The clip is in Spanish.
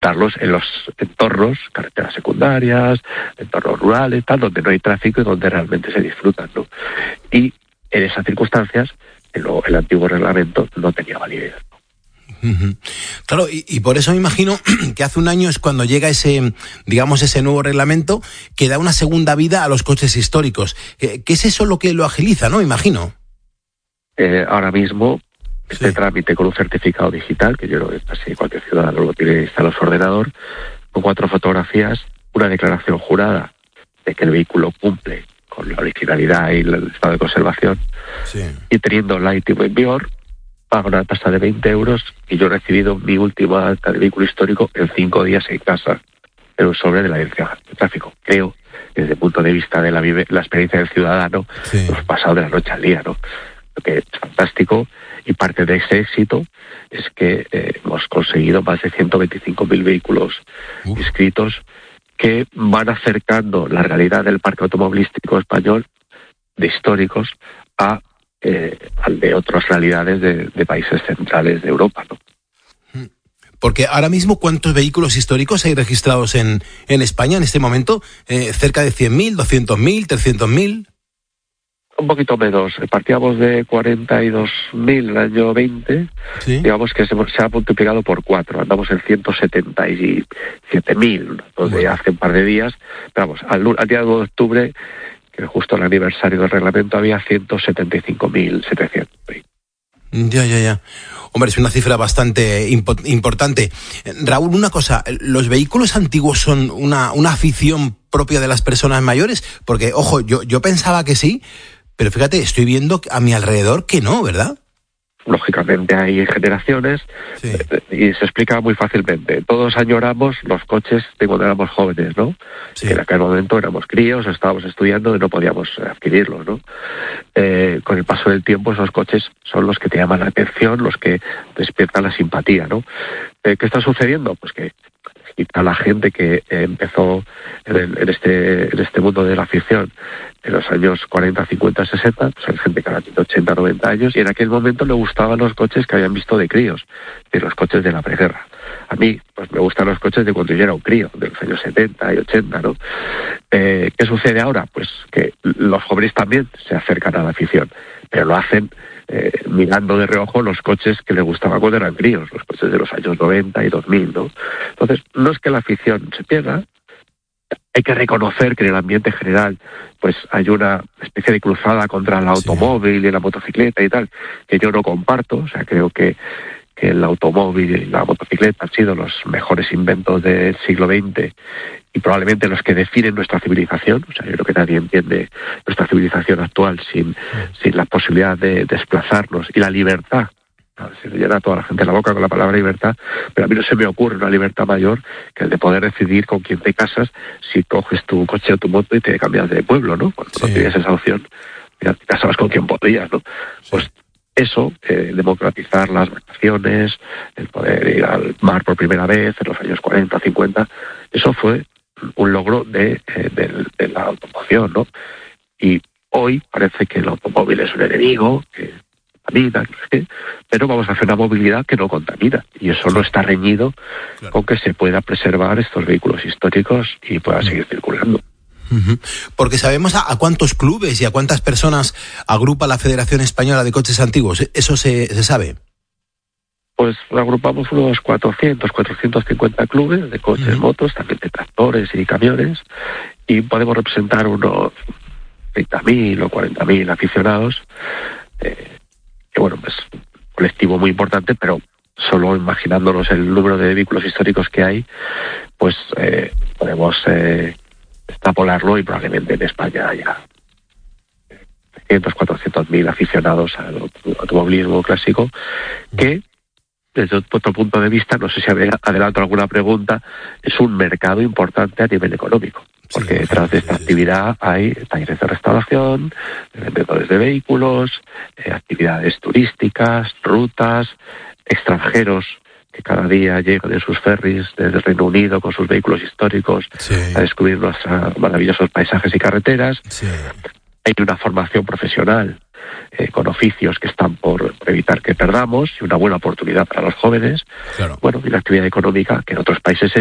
darlos en los entornos, carreteras secundarias, entornos rurales, tal, donde no hay tráfico y donde realmente se disfrutan, ¿no? Y en esas circunstancias, el antiguo reglamento no tenía validez. Claro, y por eso me imagino que hace un año es cuando llega ese nuevo reglamento que da una segunda vida a los coches históricos. ¿Qué es eso lo que lo agiliza, no? Imagino. Ahora mismo, este trámite con un certificado digital, que yo creo que casi cualquier ciudadano lo tiene instalado en su ordenador, con 4 fotografías, una declaración jurada de que el vehículo cumple con la originalidad y el estado de conservación, y teniendo la ITV en vigor, pago una tasa de 20 euros y yo he recibido mi última acta de vehículo histórico en 5 días en casa, en un sobre de la Dirección de Tráfico. Creo, desde el punto de vista de la experiencia del ciudadano, hemos pasado de la noche al día, ¿no? Lo que es fantástico, y parte de ese éxito es que hemos conseguido más de 125.000 vehículos inscritos que van acercando la realidad del parque automovilístico español, de históricos, al de otras realidades de países centrales de Europa, ¿no? Porque ahora mismo, ¿cuántos vehículos históricos hay registrados en España en este momento? ¿Cerca de 100.000, 200.000, 300.000? Un poquito menos. Partíamos de 42.000 en el año 20, digamos que se ha multiplicado por 4. Andamos en 177.000, donde hace un par de días, pero vamos, al día 2 de octubre, que justo el aniversario del reglamento, había 175.700. Ya. Hombre, es una cifra bastante importante. Raúl, una cosa, ¿los vehículos antiguos son una afición propia de las personas mayores? Porque, ojo, yo pensaba que sí, pero fíjate, estoy viendo a mi alrededor que no, ¿verdad? Lógicamente hay generaciones, y se explica muy fácilmente. Todos añoramos los coches de cuando éramos jóvenes, ¿no? Que en aquel momento éramos críos, estábamos estudiando y no podíamos adquirirlos, ¿no? Con el paso del tiempo, esos coches son los que te llaman la atención, los que despiertan la simpatía, ¿no? ¿Qué está sucediendo? Pues que quizá la gente que empezó en este mundo de la afición en los años 40, 50, 60, pues hay gente que ahora tiene 80, 90 años, y en aquel momento le gustaban los coches que habían visto de críos, de los coches de la preguerra. A mí, pues me gustan los coches de cuando yo era un crío, de los años 70 y 80, ¿no? ¿Qué sucede ahora? Pues que los jóvenes también se acercan a la afición, pero lo hacen mirando de reojo los coches que les gustaban cuando eran críos, los coches de los años 90 y 2000, ¿no? Entonces, no es que la afición se pierda. Hay que reconocer que en el ambiente general pues hay una especie de cruzada contra el automóvil y la motocicleta y tal, que yo no comparto. O sea, creo que el automóvil y la motocicleta han sido los mejores inventos del siglo XX y probablemente los que definen nuestra civilización. O sea, yo creo que nadie entiende nuestra civilización actual sin la posibilidad de desplazarnos y la libertad. Se le llena a toda la gente la boca con la palabra libertad, pero a mí no se me ocurre una libertad mayor que el de poder decidir con quién te casas, si coges tu coche o tu moto y te cambias de pueblo, ¿no? Cuando no tienes esa opción, ya te casabas con quien podías, ¿no? Pues eso, democratizar las vacaciones, el poder ir al mar por primera vez en los años 40, 50, eso fue un logro de la automoción, ¿no? Y hoy parece que el automóvil es un enemigo, que contamina, pero vamos a hacer una movilidad que no contamina, y eso no está reñido con que se pueda preservar estos vehículos históricos y puedan seguir circulando. Porque sabemos a cuántos clubes y a cuántas personas agrupa la Federación Española de Coches Antiguos. ¿Eso se sabe? Pues agrupamos unos 450 clubes de coches, motos, también de tractores y camiones, y podemos representar unos 30.000 o 40.000 aficionados, que bueno, pues un colectivo muy importante, pero solo imaginándonos el número de vehículos históricos que hay, pues podemos extrapolarlo, y probablemente en España haya 400.000 aficionados al automovilismo clásico, que desde otro punto de vista, no sé si adelanto alguna pregunta, es un mercado importante a nivel económico. Porque detrás de esta actividad hay talleres de restauración, vendedores de vehículos, actividades turísticas, rutas, extranjeros que cada día llegan en sus ferries desde el Reino Unido con sus vehículos históricos a descubrir nuestros maravillosos paisajes y carreteras. hay una formación profesional con oficios que están por evitar que perdamos, y una buena oportunidad para los jóvenes. Claro. Bueno, y la actividad económica, que en otros países